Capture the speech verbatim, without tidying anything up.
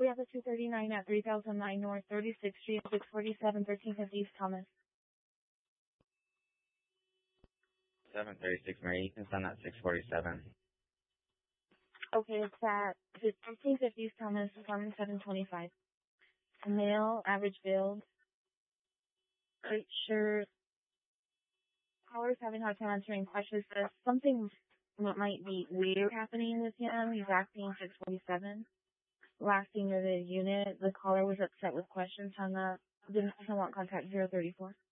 We have a two thirty-nine at three thousand nine North thirty-sixth Street, six forty-seven, thirteen fifty East Thomas. seven thirty-six, Mary. You can send that six forty-seven. Okay, it's at thirteen fifty East Thomas, apartment seven twenty-five. A male, average build, white shirt. Caller's having a hard time answering questions. There's something that might be weird happening with him. He's acting six forty-seven. Last seen of the unit, the caller was upset with questions, hung up. Didn't want contact zero thirty-four.